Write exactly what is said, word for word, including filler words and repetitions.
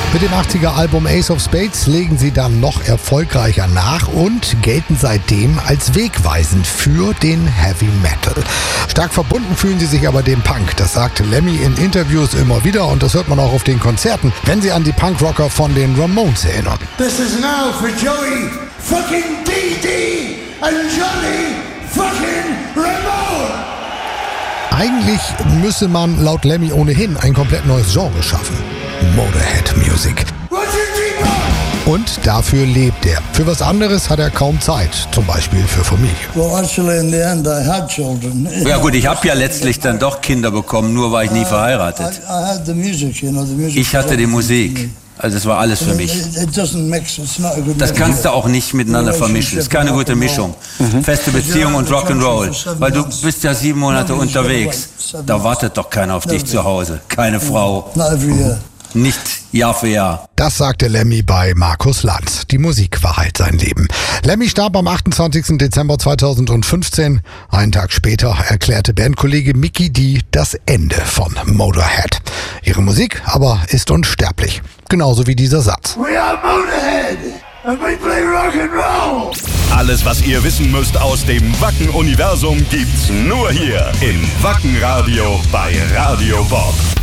Mit dem achtziger-Album Ace of Spades legen sie dann noch erfolgreicher nach und gelten seitdem als wegweisend für den Heavy Metal. Stark verbunden fühlen sie sich aber dem Punk. Das sagt Lemmy in Interviews immer wieder und das hört man auch auf den Konzerten, wenn sie an die Punkrocker von den Ramones erinnern. This is now for Joey fucking D D and Johnny fucking Ramone. Eigentlich müsse man laut Lemmy ohnehin ein komplett neues Genre schaffen. Motorhead Music. Und dafür lebt er. Für was anderes hat er kaum Zeit, zum Beispiel für Familie. Well, actually in the end I had children. Ja gut, ich habe ja letztlich dann doch Kinder bekommen, nur war ich nie verheiratet. I, I had the music, you know, the music. Ich hatte die Musik. Also es war alles für mich. Das kannst du auch nicht miteinander vermischen. Es ist keine gute Mischung. Mhm. Feste Beziehung und Rock'n'Roll. Weil du bist ja sieben Monate unterwegs. Da wartet doch keiner auf dich zu Hause. Keine Frau. Nicht Jahr für Jahr. Das sagte Lemmy bei Markus Lanz. Die Musik war halt sein Leben. Lemmy starb am achtundzwanzigsten Dezember zweitausendfünfzehn. Einen Tag später erklärte Bandkollege Mikkey Dee das Ende von Motorhead. Ihre Musik aber ist unsterblich. Genauso wie dieser Satz. We are Motorhead and we play rock and roll. Alles, was ihr wissen müsst aus dem Wacken-Universum, gibt's nur hier im Wacken-Radio bei Radio Bob.